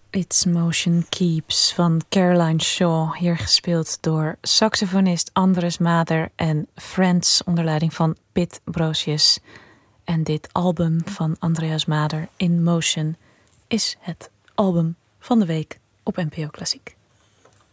It's Motion Keeps van Caroline Shaw, hier gespeeld door saxofonist Andres Mader en Friends onder leiding van Pit Brosius. En dit album van Andreas Mader, In Motion, is het album van de week op NPO Klassiek.